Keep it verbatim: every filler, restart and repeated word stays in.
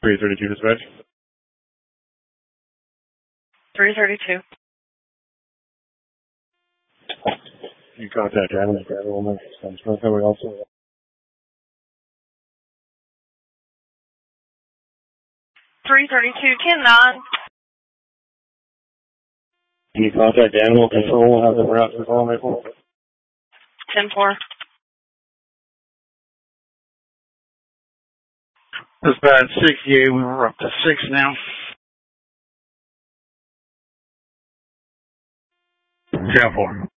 three thirty-two dispatch. three thirty-two. You contact animal control. Somebody also. three thirty-two, ten nine. Can you contact animal control and have them route to the call, Maple? ten four. Dispatch sixty-eight, we were up to six now. ten four.